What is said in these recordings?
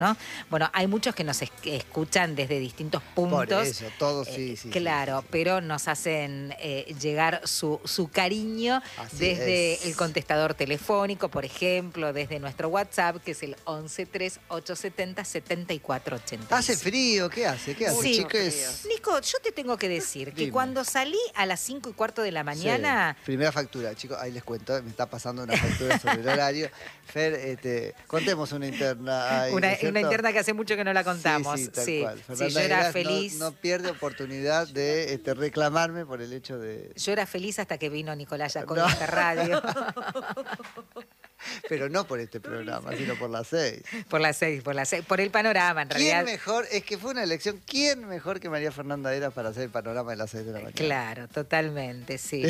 ¿no? Bueno, hay muchos que nos escuchan desde distintos puntos. Por eso, todos sí. Claro, sí. pero nos hacen llegar su cariño Así desde es. el contestador telefónico, por ejemplo, desde nuestro WhatsApp, que es el 1138707486. Hace frío, ¿qué hace? ¿Qué hace, Sí. chicos? Nico, yo te tengo que decir que Dime. cuando salí a las 5:15 de la mañana... Sí. Primera factura, chicos, ahí les cuento, me está pasando una factura sobre el horario. Fer, contemos una interna. Ahí, Una ¿cierto? interna que hace mucho que no la contamos. Sí, tal Sí, cual. sí, Fernanda yo era Heras feliz. no pierde oportunidad de reclamarme por el hecho de... Yo era feliz hasta que vino Nicolás Yacón No. a esta radio. Pero no por este programa, sino por las 6. Por las 6, por el panorama, en realidad. ¿Quién mejor? Es que fue una elección. ¿Quién mejor que María Fernanda Heras para hacer el panorama de las 6 de la mañana? Claro, totalmente, sí.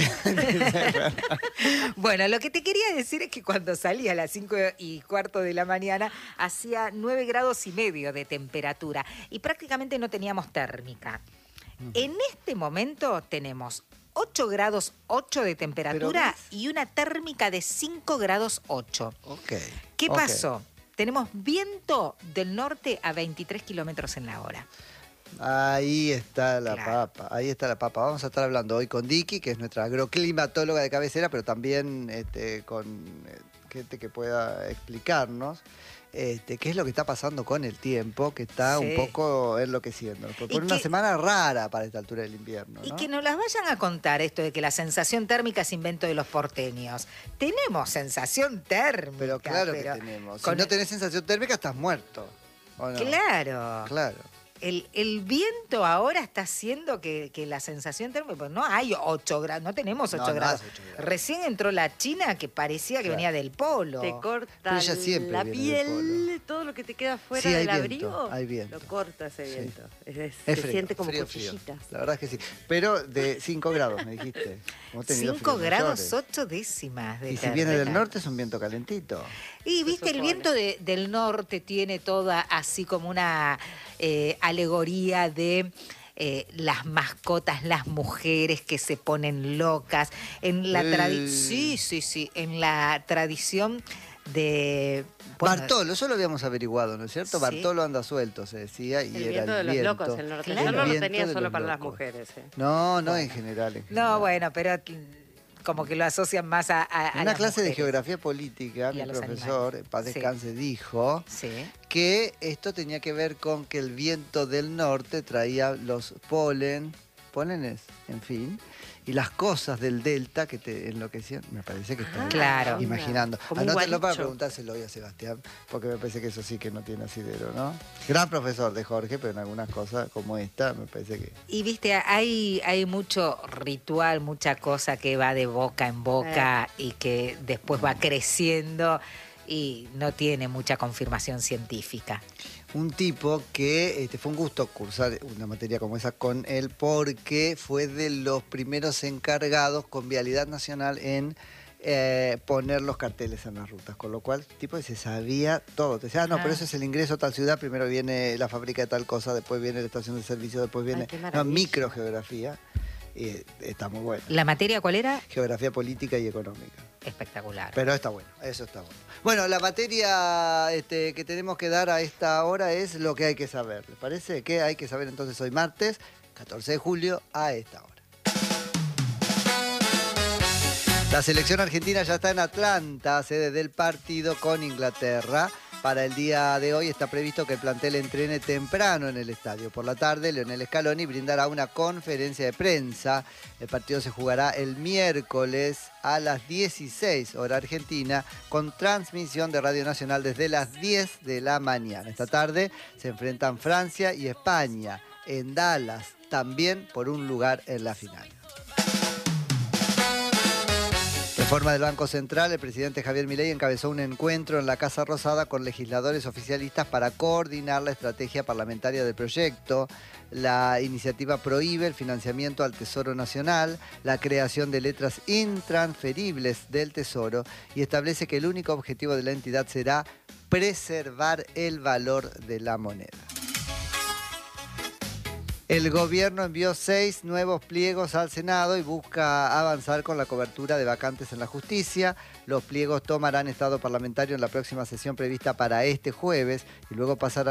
Bueno, lo que te quería decir es que cuando salí a las 5:15 de la mañana hacía 9,5 grados de temperatura y prácticamente no teníamos térmica. En este momento tenemos 8,8 grados de temperatura y una térmica de 5,8 grados. Ok. ¿Qué pasó? Tenemos viento del norte a 23 kilómetros en la hora. Ahí está la Claro. papa, ahí está la papa. Vamos a estar hablando hoy con Diki, que es nuestra agroclimatóloga de cabecera, pero también con gente que pueda explicarnos qué es lo que está pasando con el tiempo, que está Sí. un poco enloqueciendo. Porque Y fue una que- semana rara para esta altura del invierno, Y ¿no? que nos las vayan a contar esto de que la sensación térmica es invento de los porteños. Tenemos sensación térmica. Pero claro que tenemos. Si con no tenés sensación térmica, estás muerto. ¿o no? Claro. Claro. El viento ahora está haciendo que la sensación térmica, pues no hay 8 grados, no tenemos 8 No, no grados. es 8 grados. Recién entró la China que parecía que Claro. venía del polo. Te corta Pero ella siempre la viene del piel, todo lo que te queda fuera Sí, hay del viento, abrigo. hay viento. Lo corta ese Sí. viento. Es Se frío, siente como frío. cuchillitas. La verdad es que sí. Pero de 5 grados, me dijiste. Hemos tenido 5 fríos grados mayores. 8 décimas de Y si viene del térmica. norte es un viento calentito. Y viste, el supone. viento del norte tiene toda así como una alegoría de las mascotas, las mujeres que se ponen locas. En la sí, en la tradición de... bueno, Bartolo, eso lo habíamos averiguado, ¿no es cierto? Sí. Bartolo anda suelto, se decía, y El era viento de el los viento. locos, el norte. Claro. Yo no El lo viento tenía de solo los para las locos. mujeres. No, en general. No, bueno, pero como que lo asocian más a En una las clase de mujeres. geografía política, Y mi a los profesor, animales. en paz Sí. descanse, dijo Sí. que esto tenía que ver con que el viento del norte traía los pólenes, en fin, y las cosas del delta que te enloquecían. Me parece que está Claro. imaginando. Como un Anótenlo para gualicho. preguntárselo hoy a Sebastián, porque me parece que eso sí que no tiene asidero, ¿no? Gran profesor de Jorge, pero en algunas cosas como esta, me parece que... Y viste, hay mucho ritual, mucha cosa que va de boca en boca y que después va creciendo y no tiene mucha confirmación científica. Un tipo que fue un gusto cursar una materia como esa con él porque fue de los primeros encargados con Vialidad Nacional en poner los carteles en las rutas, con lo cual el tipo se sabía todo. Te decía, no, pero eso es el ingreso a tal ciudad, primero viene la fábrica de tal cosa, después viene la estación de servicio, después viene qué maravilla. microgeografía. Y está muy bueno. ¿La materia cuál era? Geografía política y económica. Espectacular. Pero está bueno, eso está bueno. Bueno, la materia que tenemos que dar a esta hora es lo que hay que saber. ¿Les parece? ¿Qué hay que saber entonces hoy martes, 14 de julio, a esta hora? La selección argentina ya está en Atlanta, sede del partido con Inglaterra. Para el día de hoy está previsto que el plantel entrene temprano en el estadio. Por la tarde, Leonel Scaloni brindará una conferencia de prensa. El partido se jugará el miércoles a las 16 hora argentina con transmisión de Radio Nacional desde las 10 de la mañana. Esta tarde se enfrentan Francia y España en Dallas, también por un lugar en la final. Reforma del Banco Central, el presidente Javier Milei encabezó un encuentro en la Casa Rosada con legisladores oficialistas para coordinar la estrategia parlamentaria del proyecto. La iniciativa prohíbe el financiamiento al Tesoro Nacional, la creación de letras intransferibles del Tesoro y establece que el único objetivo de la entidad será preservar el valor de la moneda. El gobierno envió 6 nuevos pliegos al Senado y busca avanzar con la cobertura de vacantes en la justicia. Los pliegos tomarán estado parlamentario en la próxima sesión prevista para este jueves y luego pasarán